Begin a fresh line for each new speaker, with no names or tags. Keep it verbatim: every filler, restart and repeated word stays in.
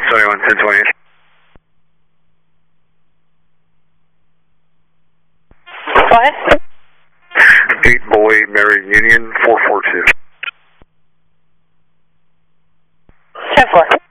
seventy-one, ten twenty-eight.
Go ahead.
eight Boy, Mary Union, four four two.
ten four.